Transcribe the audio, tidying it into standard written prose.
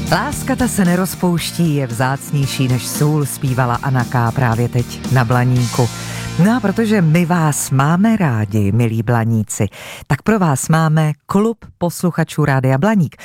Láska ta se nerozpouští, je vzácnější než sůl, zpívala Anna K. právě teď na Blaníku. No a protože my vás máme rádi, milí Blaníci, tak pro vás máme klub posluchačů Rádia Blaník.